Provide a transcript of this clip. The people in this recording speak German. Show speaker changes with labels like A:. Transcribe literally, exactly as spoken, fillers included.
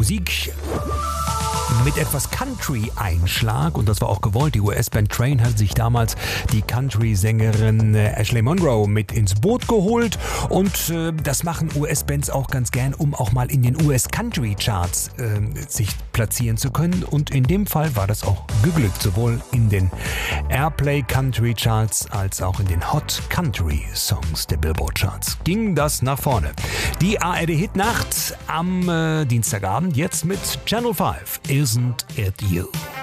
A: Musik mit etwas Country-Einschlag, und das war auch gewollt. Die U S-Band Train hat sich damals die Country-Sängerin Ashley Monroe mit ins Boot geholt, und äh, das machen U S-Bands auch ganz gern, um auch mal in den U S-Country-Charts äh, sich platzieren zu können, und in dem Fall war das auch geglückt, sowohl in den Airplay Country Charts als auch in den Hot Country Songs der Billboard Charts ging das nach vorne. Die A R D Hitnacht am äh, Dienstagabend, jetzt mit Channel fünf, Isn't It You?